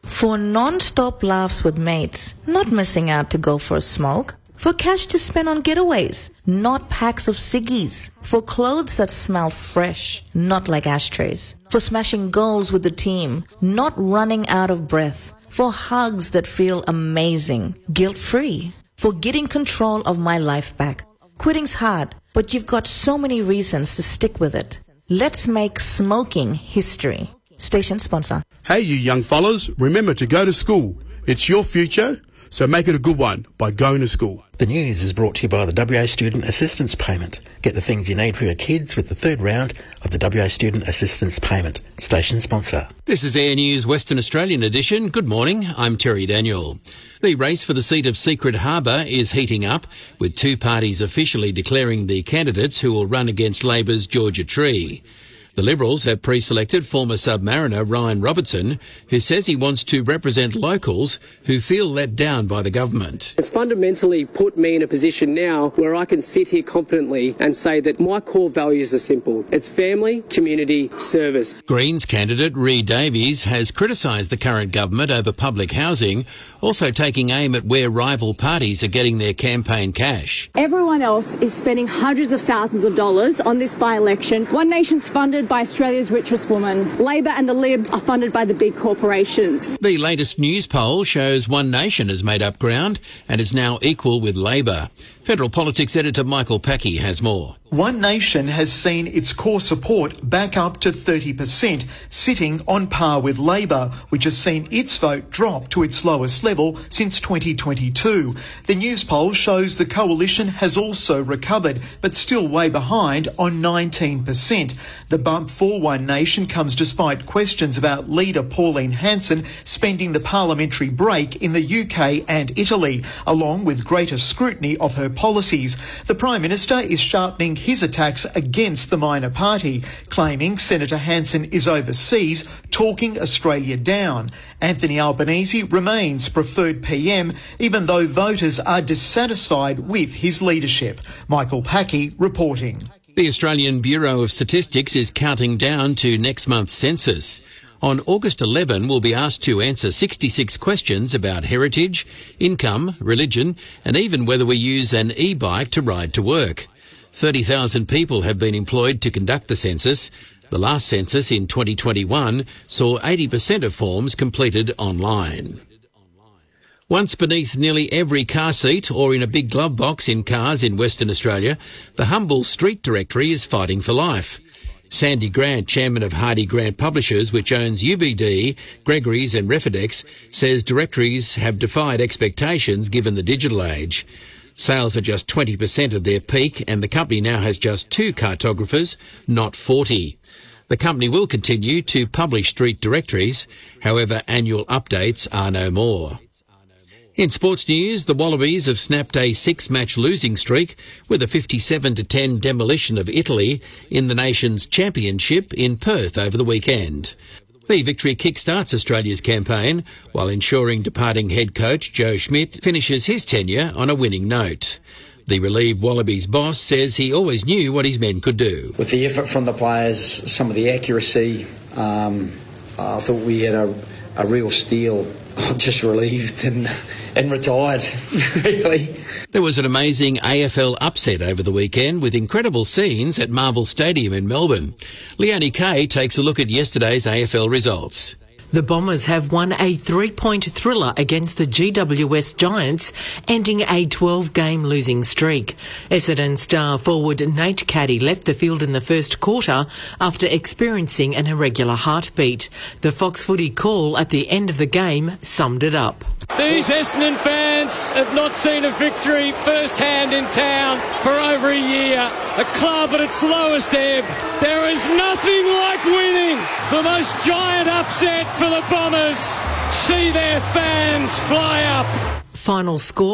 For non-stop laughs with mates, not missing out to go for a smoke. For cash to spend on getaways, not packs of ciggies. For clothes that smell fresh, not like ashtrays. For smashing goals with the team, not running out of breath. For hugs that feel amazing, guilt-free. For getting control of my life back. Quitting's hard, but you've got so many reasons to stick with it. Let's make smoking history. Station sponsor. Hey, you young fellas, remember to go to school. It's your future, so make it a good one by going to school. The news is brought to you by the WA Student Assistance Payment. Get the things you need for your kids with the third round of the WA Student Assistance Payment. Station sponsor. This is Air News Western Australian edition. Good morning, I'm Terry Daniel. The race for the seat of Secret Harbour is heating up, with two parties officially declaring the candidates who will run against Labor's Georgia Tree. The Liberals have pre-selected former submariner Ryan Robertson, who says he wants to represent locals who feel let down by the government. It's fundamentally put me in a position now where I can sit here confidently and say that my core values are simple. It's family, community, service. Greens candidate Ree Davies has criticised the current government over public housing, also taking aim at where rival parties are getting their campaign cash. Everyone else is spending hundreds of thousands of dollars on this by-election. One Nation's funded by Australia's richest woman. Labor and the Libs are funded by the big corporations. The latest news poll shows One Nation has made up ground and is now equal with Labor. Federal Politics editor Michael Packey has more. One Nation has seen its core support back up to 30%, sitting on par with Labor, which has seen its vote drop to its lowest level since 2022. The news poll shows the coalition has also recovered, but still way behind on 19%. The bump for One Nation comes despite questions about leader Pauline Hanson spending the parliamentary break in the UK and Italy, along with greater scrutiny of her policies. The Prime Minister is sharpening his attacks against the minor party, claiming Senator Hanson is overseas, talking Australia down. Anthony Albanese remains preferred PM, even though voters are dissatisfied with his leadership. Michael Packey reporting. The Australian Bureau of Statistics is counting down to next month's census. On August 11, we'll be asked to answer 66 questions about heritage, income, religion, and even whether we use an e-bike to ride to work. 30,000 people have been employed to conduct the census. The last census in 2021 saw 80% of forms completed online. Once beneath nearly every car seat or in a big glove box in cars in Western Australia, the Humble Street Directory is fighting for life. Sandy Grant, chairman of Hardy Grant Publishers, which owns UBD, Gregory's and Refidex, says directories have defied expectations given the digital age. Sales are just 20% of their peak, and the company now has just 2 cartographers, not 40. The company will continue to publish street directories, however annual updates are no more. In sports news, the Wallabies have snapped a 6-match losing streak with a 57-10 demolition of Italy in the nation's championship in Perth over the weekend. The victory kickstarts Australia's campaign, while ensuring departing head coach Joe Schmidt finishes his tenure on a winning note. The relieved Wallabies boss says he always knew what his men could do. With the effort from the players, some of the accuracy, I thought we had a real steal. I'm just relieved and retired, really. There was an amazing AFL upset over the weekend with incredible scenes at Marvel Stadium in Melbourne. Leonie Kay takes a look at yesterday's AFL results. The Bombers have won a 3-point thriller against the GWS Giants, ending a 12-game losing streak. Essendon star forward Nate Caddy left the field in the first quarter after experiencing an irregular heartbeat. The Fox Footy call at the end of the game summed it up. These Essendon fans have not seen a victory firsthand in town for over a year. A club at its lowest ebb. There is nothing like winning the most giant upset for the Bombers. See their fans fly up. Final score.